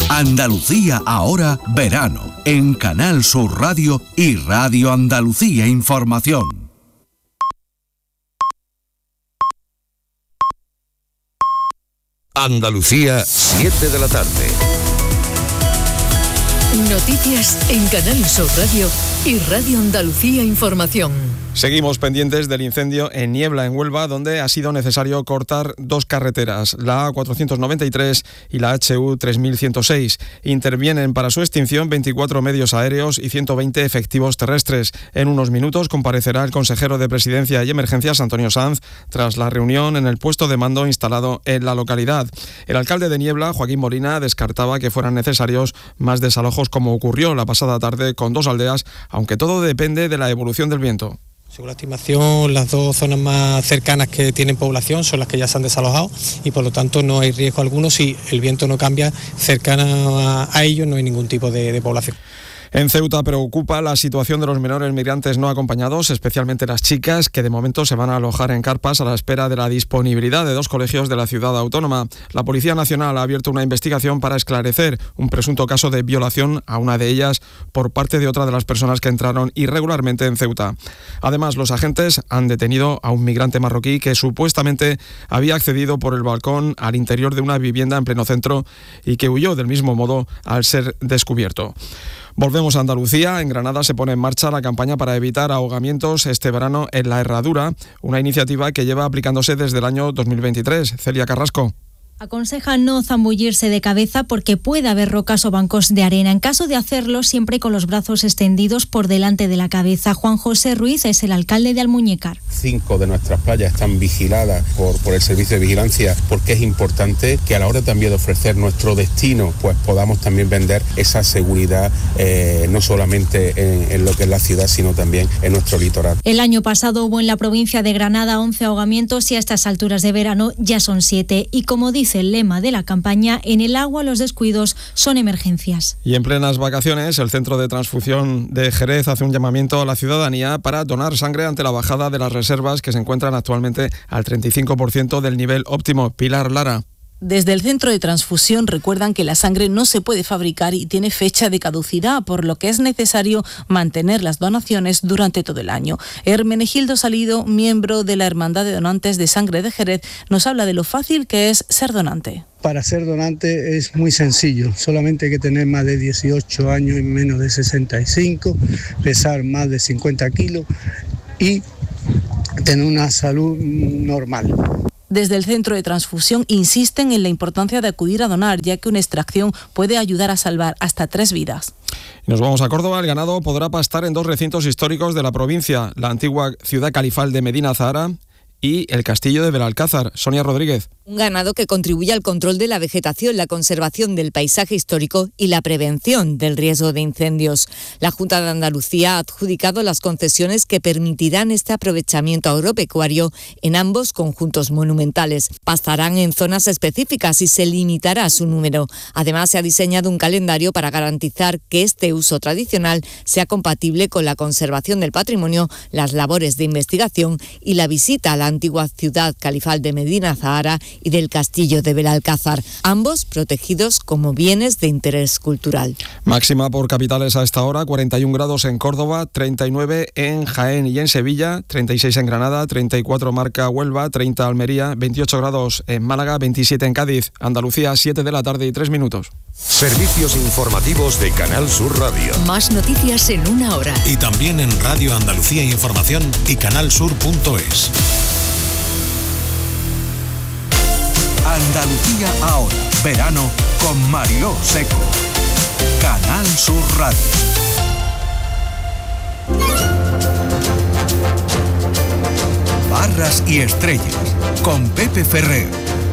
Andalucía ahora, verano, en Canal Sur Radio y Radio Andalucía Información. Andalucía, 7 de la tarde. Noticias en Canal Sur Radio y Radio Andalucía Información. Seguimos pendientes del incendio en Niebla, en Huelva, donde ha sido necesario cortar dos carreteras, la A493 y la HU 3106. Intervienen para su extinción 24 medios aéreos y 120 efectivos terrestres. En unos minutos comparecerá el consejero de Presidencia y Emergencias, Antonio Sanz, tras la reunión en el puesto de mando instalado en la localidad. El alcalde de Niebla, Joaquín Molina, descartaba que fueran necesarios más desalojos como ocurrió la pasada tarde con dos aldeas, aunque todo depende de la evolución del viento. Según la estimación, las dos zonas más cercanas que tienen población son las que ya se han desalojado y por lo tanto no hay riesgo alguno. Si el viento no cambia, cercana a ellos no hay ningún tipo de población. En Ceuta preocupa la situación de los menores migrantes no acompañados, especialmente las chicas, que de momento se van a alojar en carpas a la espera de la disponibilidad de dos colegios de la ciudad autónoma. La Policía Nacional ha abierto una investigación para esclarecer un presunto caso de violación a una de ellas por parte de otra de las personas que entraron irregularmente en Ceuta. Además, los agentes han detenido a un migrante marroquí que supuestamente había accedido por el balcón al interior de una vivienda en pleno centro y que huyó del mismo modo al ser descubierto. Volvemos a Andalucía. En Granada se pone en marcha la campaña para evitar ahogamientos este verano en la Herradura, una iniciativa que lleva aplicándose desde el año 2023. Celia Carrasco. Aconseja no zambullirse de cabeza porque puede haber rocas o bancos de arena. En caso de hacerlo, siempre con los brazos extendidos por delante de la cabeza. Juan José Ruiz es el alcalde de Almuñécar. 5 de nuestras playas están vigiladas por el servicio de vigilancia, porque es importante que a la hora también de ofrecer nuestro destino, pues podamos también vender esa seguridad, no solamente en lo que es la ciudad, sino también en nuestro litoral. El año pasado hubo en la provincia de Granada 11 ahogamientos y a estas alturas de verano ya son 7. Y como dice el lema de la campaña, en el agua los descuidos son emergencias. Y en plenas vacaciones, el Centro de Transfusión de Jerez hace un llamamiento a la ciudadanía para donar sangre ante la bajada de las reservas que se encuentran actualmente al 35% del nivel óptimo. Pilar Lara. Desde el Centro de Transfusión recuerdan que la sangre no se puede fabricar y tiene fecha de caducidad, por lo que es necesario mantener las donaciones durante todo el año. Hermenegildo Salido, miembro de la Hermandad de Donantes de Sangre de Jerez, nos habla de lo fácil que es ser donante. Para ser donante es muy sencillo, solamente hay que tener más de 18 años y menos de 65, pesar más de 50 kilos y tener una salud normal. Desde el Centro de Transfusión insisten en la importancia de acudir a donar, ya que una extracción puede ayudar a salvar hasta 3 vidas. Nos vamos a Córdoba. El ganado podrá pastar en 2 recintos históricos de la provincia, la antigua ciudad califal de Medina Zahara y el castillo de Belalcázar. Sonia Rodríguez. Un ganado que contribuye al control de la vegetación, la conservación del paisaje histórico y la prevención del riesgo de incendios. La Junta de Andalucía ha adjudicado las concesiones que permitirán este aprovechamiento agropecuario en ambos conjuntos monumentales. Pastarán en zonas específicas y se limitará su número. Además, se ha diseñado un calendario para garantizar que este uso tradicional sea compatible con la conservación del patrimonio, las labores de investigación y la visita a la antigua ciudad califal de Medina Zahara y del castillo de Belalcázar, ambos protegidos como bienes de interés cultural. Máxima por capitales a esta hora: 41 grados en Córdoba, 39 en Jaén y en Sevilla, 36 en Granada, 34 marca Huelva, 30 Almería, 28 grados en Málaga, 27 en Cádiz. Andalucía, 7 de la tarde y 3 minutos. Servicios informativos de Canal Sur Radio. Más noticias en una hora. Y también en Radio Andalucía Información y canalsur.es. Andalucía ahora, verano con Mariló Seco. Canal Sur Radio. Barras y estrellas con Pepe Ferrer.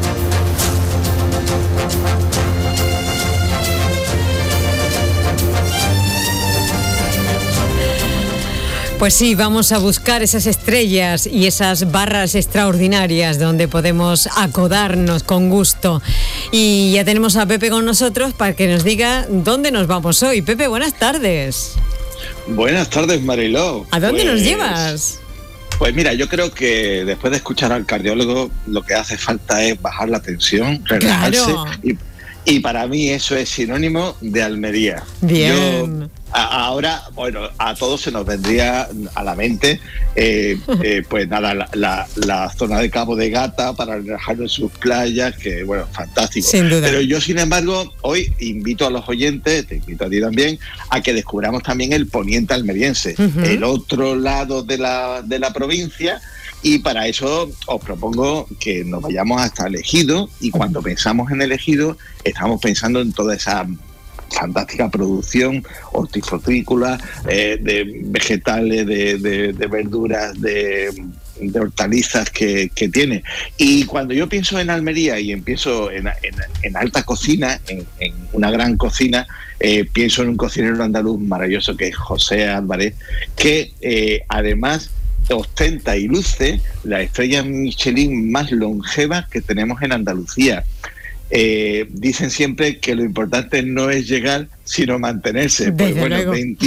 Pues sí, vamos a buscar esas estrellas y esas barras extraordinarias donde podemos acodarnos con gusto. Y ya tenemos a Pepe con nosotros para que nos diga dónde nos vamos hoy. Pepe, buenas tardes. Buenas tardes, Mariló. ¿A dónde nos llevas? Pues mira, yo creo que después de escuchar al cardiólogo lo que hace falta es bajar la tensión, relajarse. Claro. Y para mí eso es sinónimo de Almería. Bien. Ahora, bueno, a todos se nos vendría a la mente, pues nada, la zona de Cabo de Gata para relajar en sus playas, que bueno, fantástico. Sin duda. Pero yo, sin embargo, hoy invito a los oyentes, te invito a ti también, a que descubramos también el poniente almeriense, el otro lado de la provincia. Y para eso os propongo que nos vayamos hasta el Ejido, y cuando pensamos en el Ejido estamos pensando en toda esa fantástica producción hortifrutícola, de vegetales, de verduras, de hortalizas que tiene. Y cuando yo pienso en Almería y pienso en alta cocina, en una gran cocina, pienso en un cocinero andaluz maravilloso que es José Álvarez, que además ostenta y luce la estrella Michelin más longeva que tenemos en Andalucía. Dicen siempre que lo importante no es llegar, sino mantenerse. Pues bueno,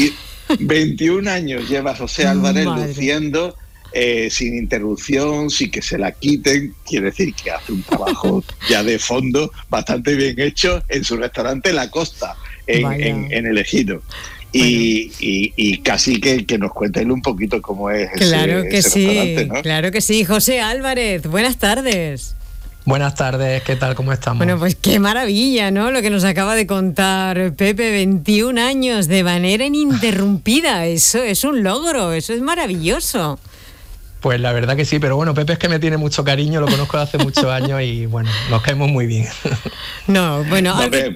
21 años lleva José Álvarez luciendo sin interrupción, sin que se la quiten. Quiere decir que hace un trabajo ya de fondo bastante bien hecho en su restaurante La Costa, en el Ejido. Y casi que nos cuente él un poquito cómo es ese restaurante, ¿no? Claro que sí. José Álvarez, buenas tardes. Buenas tardes, ¿qué tal? ¿Cómo estamos? Bueno, pues qué maravilla, ¿no? Lo que nos acaba de contar Pepe, 21 años de manera ininterrumpida. Eso es un logro, eso es maravilloso. Pues la verdad que sí, pero bueno, Pepe es que me tiene mucho cariño, lo conozco desde hace muchos años y bueno, nos caemos muy bien. No, bueno...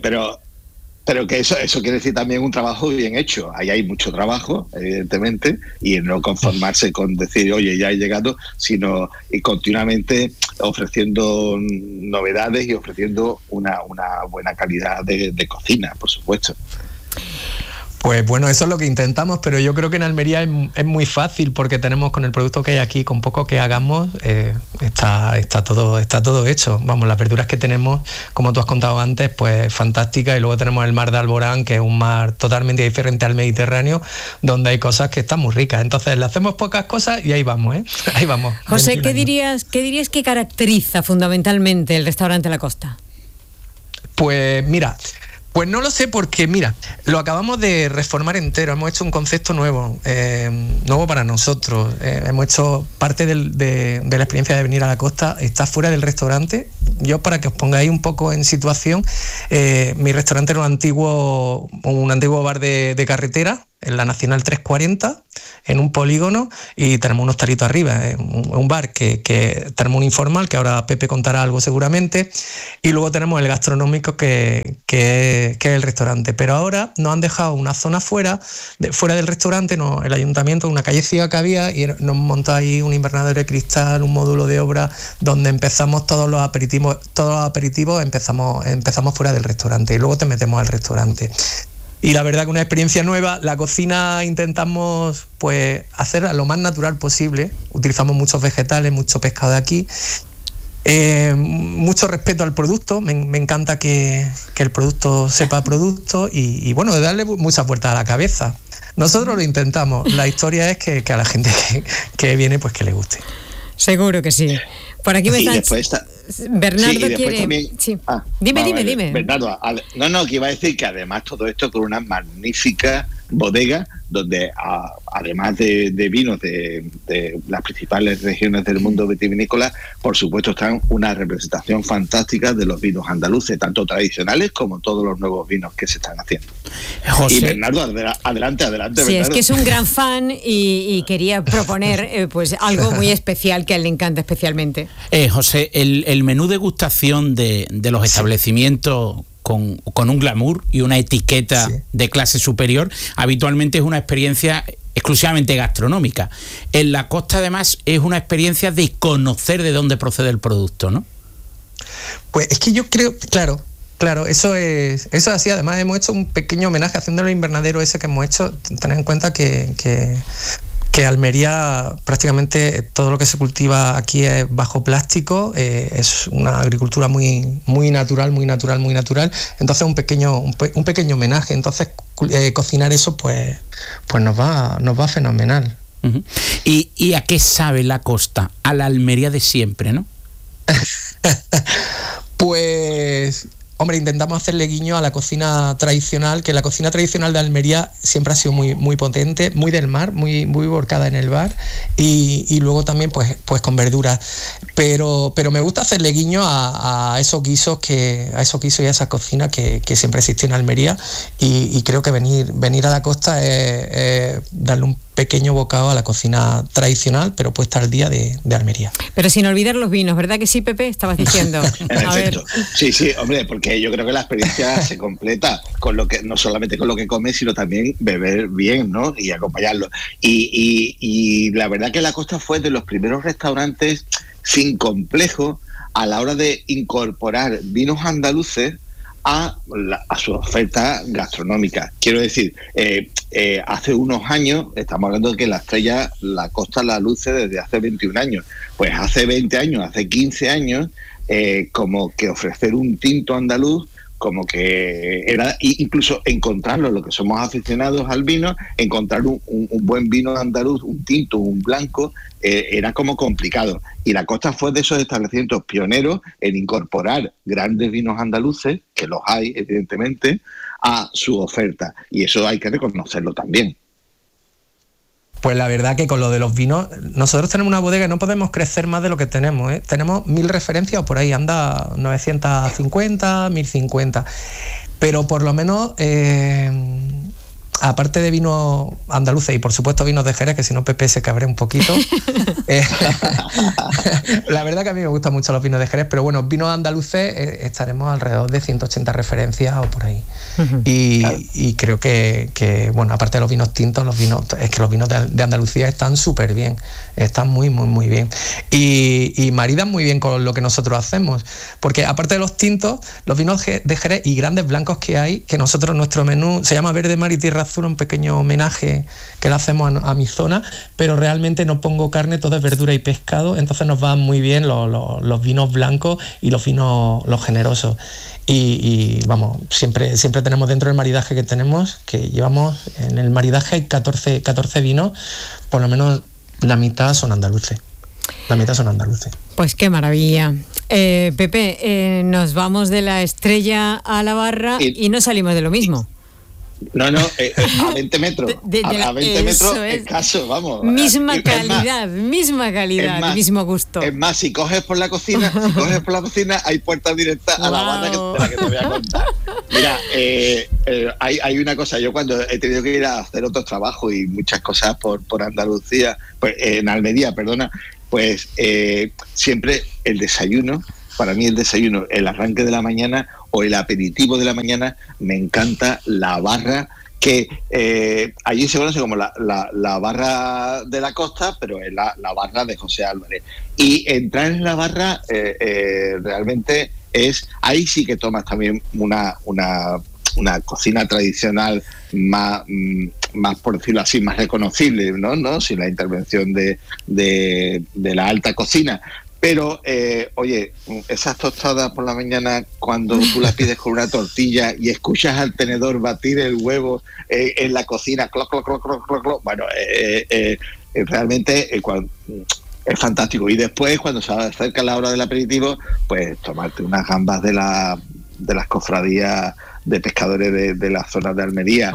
Pero que eso quiere decir también un trabajo bien hecho. Ahí hay mucho trabajo, evidentemente, y no conformarse con decir, oye, ya he llegado, sino y continuamente ofreciendo novedades y ofreciendo una buena calidad de cocina, por supuesto. Pues bueno, eso es lo que intentamos, pero yo creo que en Almería es muy fácil porque tenemos con el producto que hay aquí, con poco que hagamos, está todo hecho. Vamos, las verduras que tenemos, como tú has contado antes, pues fantásticas, y luego tenemos el mar de Alborán, que es un mar totalmente diferente al Mediterráneo, donde hay cosas que están muy ricas. Entonces le hacemos pocas cosas y ahí vamos, ahí vamos. José, ¿qué dirías que caracteriza fundamentalmente el restaurante La Costa? Pues mira... Pues no lo sé porque, mira, lo acabamos de reformar entero, hemos hecho un concepto nuevo para nosotros, hemos hecho parte de la experiencia de venir a La Costa, está fuera del restaurante. Yo, para que os pongáis un poco en situación, mi restaurante era un antiguo bar de carretera, en la Nacional 340, en un polígono, y tenemos un hostalito arriba, un bar que tenemos un informal, que ahora Pepe contará algo seguramente, y luego tenemos el gastronómico que es el restaurante. Pero ahora nos han dejado una zona fuera del restaurante, el ayuntamiento, una callecilla que había, y nos montado ahí un invernadero de cristal, un módulo de obra, donde empezamos todos los aperitivos empezamos fuera del restaurante, y luego te metemos al restaurante. Y la verdad que una experiencia nueva. La cocina intentamos pues hacer lo más natural posible. Utilizamos muchos vegetales, mucho pescado de aquí. Mucho respeto al producto. Me encanta que el producto sepa producto y bueno, de darle muchas vueltas a la cabeza. Nosotros lo intentamos. La historia es que a la gente que viene pues que le guste. Seguro que sí. Por aquí me están... Bernardo quiere... También... Sí. Dime. Bernardo, que iba a decir que además todo esto con una magnífica bodega donde además de vinos de las principales regiones del mundo vitivinícola, por supuesto están una representación fantástica de los vinos andaluces, tanto tradicionales como todos los nuevos vinos que se están haciendo. José. Y Bernardo, adelante. Sí, Bernardo. Es que es un gran fan y quería proponer pues algo muy especial que a él le encanta especialmente. José, el menú degustación de los establecimientos con un glamour y una etiqueta de clase superior, habitualmente es una experiencia exclusivamente gastronómica. En La Costa, además, es una experiencia de conocer de dónde procede el producto, ¿no? Pues es que yo creo, claro, eso es así. Además, hemos hecho un pequeño homenaje haciendo el invernadero ese que hemos hecho. Tened en cuenta que Almería, prácticamente todo lo que se cultiva aquí es bajo plástico, es una agricultura muy natural. Entonces un pequeño homenaje. Entonces cocinar eso pues nos va fenomenal. Uh-huh. ¿Y a qué sabe La Costa? A la Almería de siempre, ¿no? Pues hombre, intentamos hacerle guiño a la cocina tradicional, que la cocina tradicional de Almería siempre ha sido muy, muy potente, muy del mar, muy, muy volcada en el bar, y luego también pues con verduras. Pero me gusta hacerle guiño a esos guisos y a esa cocina que siempre existió en Almería, y creo que venir a la costa es darle un pequeño bocado a la cocina tradicional, pero puesta al día de Almería. Pero sin olvidar los vinos, ¿verdad que sí, Pepe? Estabas diciendo. A ver. Sí, hombre, porque yo creo que la experiencia se completa con lo que, no solamente con lo que comes, sino también beber bien, ¿no? Y acompañarlo. Y la verdad que la Costa fue de los primeros restaurantes sin complejo a la hora de incorporar vinos andaluces a su oferta gastronómica. Quiero decir, hace unos años, estamos hablando de que la Estrella, la Costa la luce desde hace 21 años. Pues hace 20 años, hace 15 años, como que ofrecer un tinto andaluz, como que era, incluso encontrarlo, lo que somos aficionados al vino, encontrar un buen vino andaluz, un tinto, un blanco, era como complicado. Y la Costa fue de esos establecimientos pioneros en incorporar grandes vinos andaluces, que los hay evidentemente, a su oferta. Y eso hay que reconocerlo también. Pues la verdad que con lo de los vinos, nosotros tenemos una bodega y no podemos crecer más de lo que tenemos, ¿eh? Tenemos 1000 referencias o por ahí, anda 950, 1050. Pero por lo menos, aparte de vinos andaluces y por supuesto vinos de Jerez, que si no Pepe se cabrea un poquito, la verdad que a mí me gustan mucho los vinos de Jerez, pero bueno, vinos andaluces estaremos alrededor de 180 referencias o por ahí. Y creo que, bueno, aparte de los vinos tintos, los vinos de Andalucía están súper bien, están muy, muy, muy bien. Y maridan muy bien con lo que nosotros hacemos, porque aparte de los tintos, los vinos de Jerez y grandes blancos que hay, que nosotros, nuestro menú se llama Verde Mar y Tierra Azul, un pequeño homenaje que le hacemos a mi zona, pero realmente no pongo carne, todo es verdura y pescado, entonces nos van muy bien los vinos blancos y los vinos generosos. Y vamos, siempre tenemos dentro del maridaje que tenemos, que llevamos en el maridaje hay 14 vinos, por lo menos la mitad son andaluces. Pues qué maravilla. Pepe, nos vamos de la Estrella a la Barra y no salimos de lo mismo. No, a 20 metros. A 20 metros escaso, vamos. Misma calidad, mismo gusto. Es más, si coges por la cocina, hay puertas directas a la barra de la que te voy a contar. Mira, hay una cosa, yo cuando he tenido que ir a hacer otros trabajos y muchas cosas por Andalucía, pues en Almería, perdona, pues siempre el desayuno, para mí el arranque de la mañana o el aperitivo de la mañana, me encanta la barra, que allí se conoce como la barra de la Costa, pero es la barra de José Álvarez. Y entrar en la barra realmente ahí sí que tomas también una cocina tradicional más, por decirlo así, más reconocible, ¿no? Sin la intervención de la alta cocina. Pero, oye, esas tostadas por la mañana, cuando tú las pides con una tortilla y escuchas al tenedor batir el huevo en la cocina, cloc, cloc, cloc, cloc, cloc, cloc, bueno, realmente es fantástico. Y después, cuando se acerca la hora del aperitivo, pues tomarte unas gambas de las cofradías de pescadores de la zona de Almería,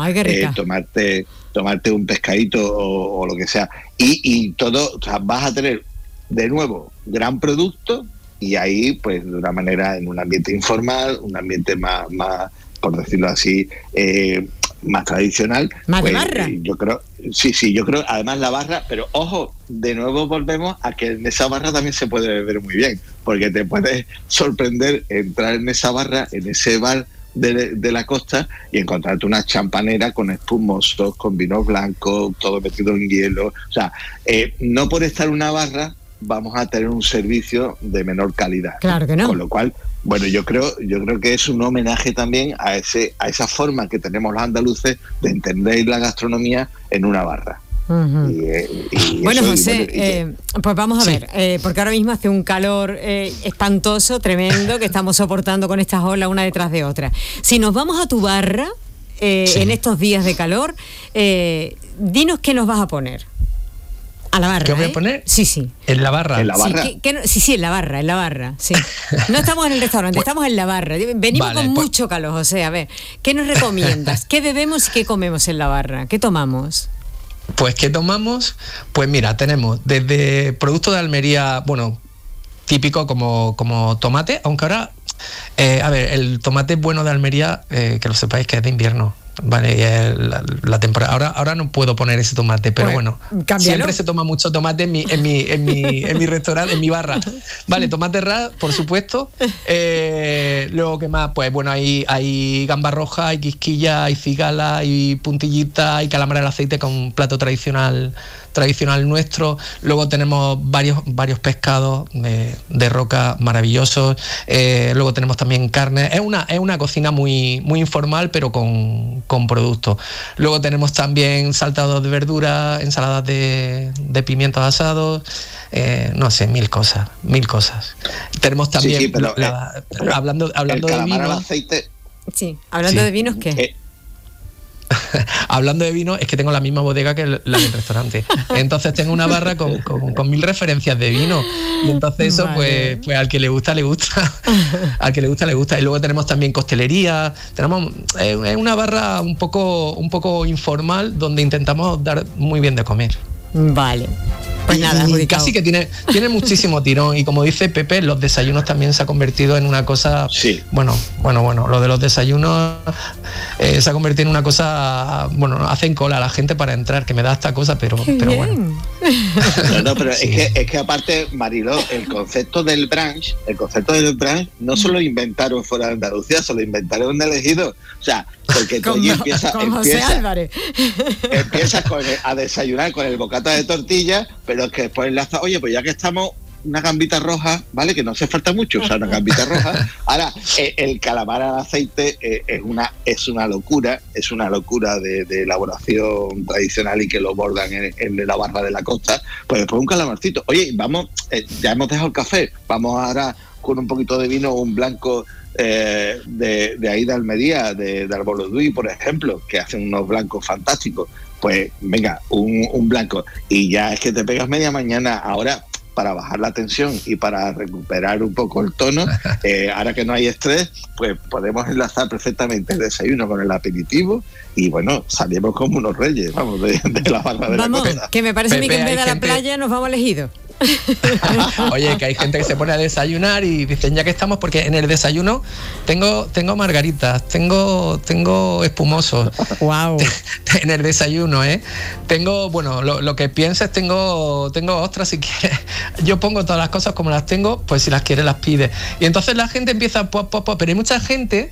tomarte un pescadito o lo que sea. Y todo, o sea, vas a tener de nuevo gran producto, y ahí pues de una manera, en un ambiente informal, un ambiente más por decirlo así, más tradicional, más pues, de barra. Yo creo además la barra, pero ojo, de nuevo volvemos a que en esa barra también se puede beber muy bien, porque te puedes sorprender entrar en esa barra, en ese bar de la Costa, y encontrarte una champanera con espumosos, con vino blanco, todo metido en hielo. O sea, no por estar una barra vamos a tener un servicio de menor calidad. Claro que no. Con lo cual, bueno, yo creo que es un homenaje también a esa forma que tenemos los andaluces de entender la gastronomía en una barra. Uh-huh. Bueno, José, pues vamos a ver, porque ahora mismo hace un calor espantoso, tremendo, que estamos soportando con estas olas una detrás de otra. Si nos vamos a tu barra en estos días de calor, dinos qué nos vas a poner. A la barra. ¿Qué voy a poner? Sí. En la barra. En la barra. Sí, en la barra. Sí. No estamos en el restaurante, estamos en la barra. Venimos con mucho calor, José. A ver, ¿qué nos recomiendas? ¿Qué bebemos y qué comemos en la barra? ¿Qué tomamos? Pues, ¿qué tomamos? Pues mira, tenemos desde productos de Almería, bueno, típico como tomate, aunque ahora, el tomate bueno de Almería, que lo sepáis que es de invierno. Vale, la temporada. Ahora no puedo poner ese tomate, pero bueno, siempre se toma mucho tomate en mi restaurante, en mi barra. Vale, tomate ras, por supuesto. Luego, ¿qué más? Pues bueno, hay gamba roja, hay quisquilla, hay cigala, hay puntillita, hay calamar al aceite con un plato tradicional nuestro. Luego tenemos varios pescados de roca maravillosos. Luego tenemos también carne. Es una cocina muy, muy informal, pero con productos. Luego tenemos también saltados de verdura, ensaladas de pimientos asados, no sé, mil cosas. Tenemos también, hablando de vino, aceite. Sí, hablando de vinos, ¿qué? Hablando de vino, es que tengo la misma bodega que la del restaurante. Entonces tengo una barra con 1000 referencias de vino. Y entonces eso, pues al que le gusta, le gusta. Al que le gusta. Y luego tenemos también costelería. Tenemos una barra un poco informal donde intentamos dar muy bien de comer. Vale. Pues nada, y casi que tiene muchísimo tirón. Y como dice Pepe, los desayunos también se ha convertido en una cosa. Sí. Bueno, lo de los desayunos se ha convertido en una cosa. Bueno, hacen cola a la gente para entrar, que me da esta cosa, pero bueno. No, pero sí. es que aparte, Mariló, el concepto del brunch no solo lo inventaron fuera de Andalucía, se lo inventaron en el Ejido. O sea, porque tú empiezas José Álvarez. Empiezas a desayunar con el bocata de tortilla, pero es que después enlaza, oye, pues ya que estamos, una gambita roja, ¿vale? Que no hace falta mucho, o sea, una gambita roja. Ahora, el calamar al aceite es una locura de elaboración tradicional y que lo bordan en la barra de la costa. Pues después un calamarcito. Oye, vamos, ya hemos dejado el café, vamos ahora con un poquito de vino, un blanco de ahí de Almería, de Arbolodui, por ejemplo, que hacen unos blancos fantásticos. Pues venga, un blanco. Y ya es que te pegas media mañana ahora para bajar la tensión y para recuperar un poco el tono. Ahora que no hay estrés, pues podemos enlazar perfectamente el desayuno con el aperitivo y bueno, salimos como unos reyes, vamos, de la barra de la costa. Que me parece a mí que en vez de a la playa nos vamos elegidos. Oye, que hay gente que se pone a desayunar y dicen, ya que estamos, porque en el desayuno tengo margaritas, tengo espumosos. Wow. En el desayuno, tengo, bueno, lo que pienses, tengo ostras, si quieres. Yo pongo todas las cosas como las tengo, pues si las quieres las pides. Y entonces la gente empieza, pero hay mucha gente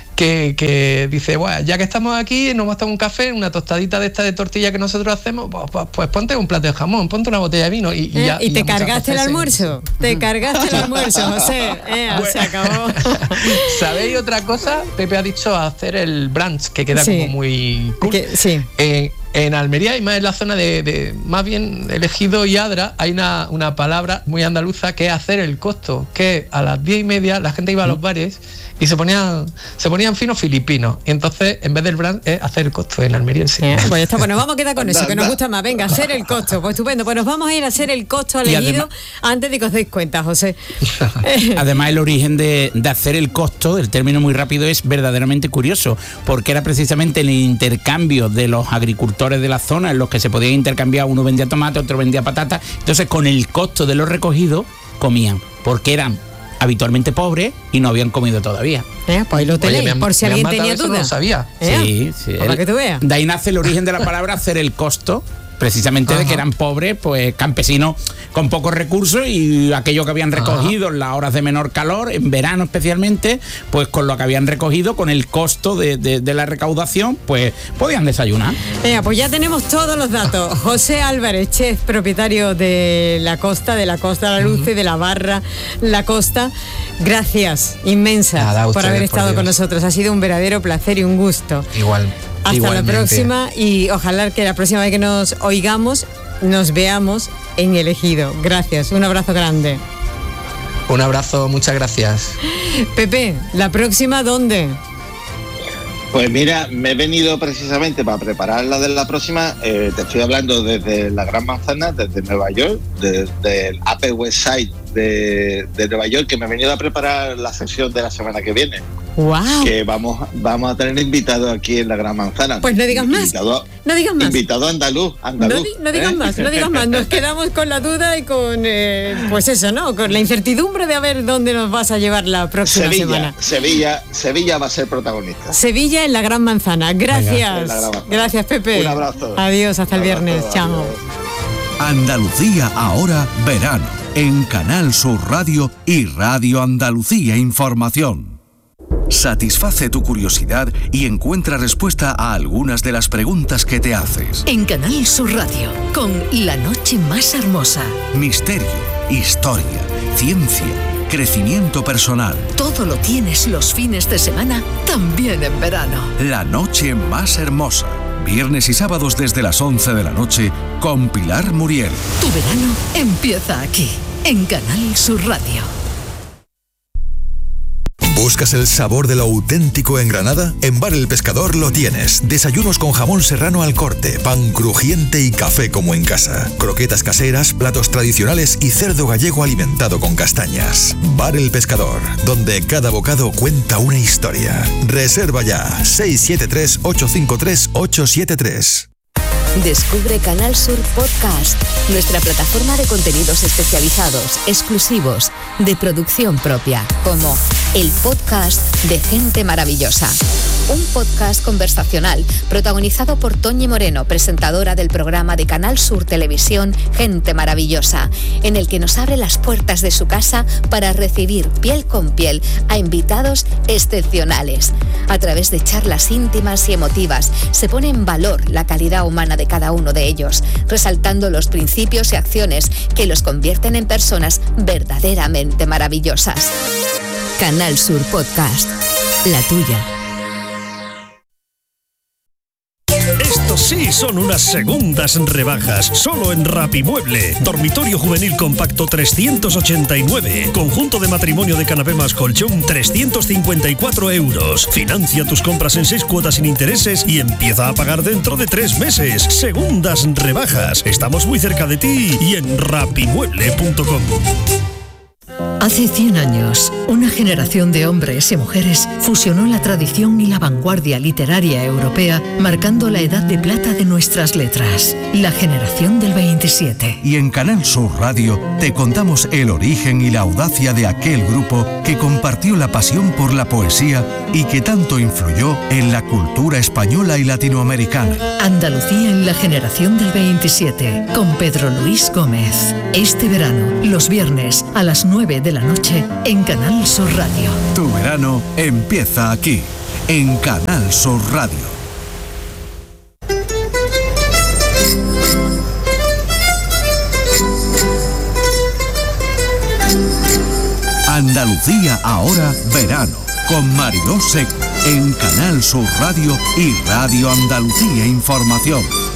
que dice, bueno, ya que estamos aquí, nos vamos a tomar un café, una tostadita de esta de tortilla que nosotros hacemos, pues ponte un plato de jamón, ponte una botella de vino y ya. ¿Y te cargaste el almuerzo? ¿Te cargaste el almuerzo, José? Se acabó. ¿Sabéis otra cosa? Pepe ha dicho hacer el brunch, que queda como muy cool. Sí. En Almería y más en la zona de más bien Ejido y Adra hay una palabra muy andaluza que es hacer el costo, que a las 10:30 la gente iba a los bares y se ponían finos filipinos. Y entonces, en vez del brand, es hacer el costo en Almería. Pues ya está, pues nos vamos a quedar con eso, que nos gusta más. Venga, hacer el costo. Pues estupendo, pues nos vamos a ir a hacer el costo al Ejido antes de que os deis cuenta, José. Además, el origen de hacer el costo, el término muy rápido, es verdaderamente curioso, porque era precisamente el intercambio de los agricultores de la zona en los que se podía intercambiar, uno vendía tomate, otro vendía patata. Entonces, con el costo de los recogidos, comían, porque eran habitualmente pobres y no habían comido todavía. Pues ahí lo tenéis, por si alguien tenía duda. No lo sabía. Sí. Para que tú veas. De ahí nace el origen de la palabra hacer el costo, precisamente de que eran pobres, pues campesinos con pocos recursos y aquello que habían recogido en las horas de menor calor, en verano especialmente, pues con lo que habían recogido, con el costo de la recaudación, pues podían desayunar. Pues ya tenemos todos los datos. José Álvarez, chef, propietario de La Costa La Luz y de la barra La Costa. Gracias inmensas por haber estado con nosotros. Ha sido un verdadero placer y un gusto. Igual. Hasta la próxima y ojalá que la próxima vez que nos oigamos nos veamos en el Ejido. Gracias, un abrazo grande. Un abrazo, muchas gracias. Pepe, ¿la próxima dónde? Pues mira, me he venido precisamente para preparar la de la próxima. Te estoy hablando desde la Gran Manzana, desde Nueva York, desde el Upper West Side de Nueva York, que me he venido a preparar la sesión de la semana que viene. ¡Wow! Que vamos a tener invitados aquí en la Gran Manzana. Pues no digas más. No digas más. Invitado andaluz. No digas más, no digas más. Nos quedamos con la duda y con, pues eso, ¿no? Con la incertidumbre de a ver dónde nos vas a llevar la próxima semana. Sevilla va a ser protagonista. Sevilla en la Gran Manzana. Gracias. Gracias, Pepe. Un abrazo. Adiós, hasta el viernes. Chao. Andalucía ahora, verano, en Canal Sur Radio y Radio Andalucía Información. Satisface tu curiosidad y encuentra respuesta a algunas de las preguntas que te haces. En Canal Sur Radio, con La Noche Más Hermosa. Misterio, historia, ciencia, crecimiento personal. Todo lo tienes los fines de semana, también en verano. La Noche Más Hermosa. Viernes y sábados desde las 11 de la noche con Pilar Muriel. Tu verano empieza aquí, en Canal Sur Radio. ¿Buscas el sabor de lo auténtico en Granada? En Bar El Pescador lo tienes. Desayunos con jamón serrano al corte, pan crujiente y café como en casa. Croquetas caseras, platos tradicionales y cerdo gallego alimentado con castañas. Bar El Pescador, donde cada bocado cuenta una historia. Reserva ya, 673-853-873. Descubre Canal Sur Podcast, nuestra plataforma de contenidos especializados, exclusivos, de producción propia, como el podcast de Gente Maravillosa. Un podcast conversacional protagonizado por Toñi Moreno, presentadora del programa de Canal Sur Televisión Gente Maravillosa, en el que nos abre las puertas de su casa para recibir piel con piel a invitados excepcionales. A través de charlas íntimas y emotivas se pone en valor la calidad humana de cada uno de ellos, resaltando los principios y acciones que los convierten en personas verdaderamente maravillosas. Canal Sur Podcast, la tuya. Estos sí son unas segundas rebajas, solo en Rapimueble. Dormitorio juvenil compacto 389. Conjunto de matrimonio de canapé más colchón 354 euros. Financia tus compras en 6 cuotas sin intereses y empieza a pagar dentro de 3 meses. Segundas rebajas. Estamos muy cerca de ti y en rapimueble.com. Hace 100 años, una generación de hombres y mujeres fusionó la tradición y la vanguardia literaria europea, marcando la edad de plata de nuestras letras, la generación del 27. Y en Canal Sur Radio te contamos el origen y la audacia de aquel grupo que compartió la pasión por la poesía y que tanto influyó en la cultura española y latinoamericana. Andalucía en la generación del 27, con Pedro Luis Gómez. Este verano, los viernes a las 9 de la noche en Canal Sur Radio. Tu verano empieza aquí, en Canal Sur Radio. Andalucía ahora verano, con Mariló Seco, en Canal Sur Radio y Radio Andalucía Información.